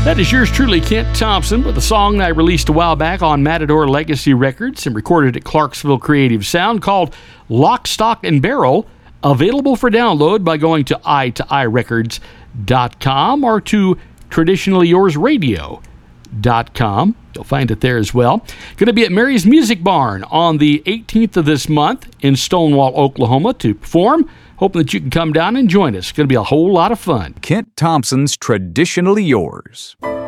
That is yours truly, Kent Thompson, with a song that I released a while back on Matador Legacy Records and recorded at Clarksville Creative Sound called Lock, Stock, and Barrel, available for download by going to i2irecords.com or to traditionallyyoursradio.com. You'll find it there as well. Going to be at Mary's Music Barn on the 18th of this month in Stonewall, Oklahoma to perform. Hoping that you can come down and join us. It's going to be a whole lot of fun. Kent Thompson's Traditionally Yours.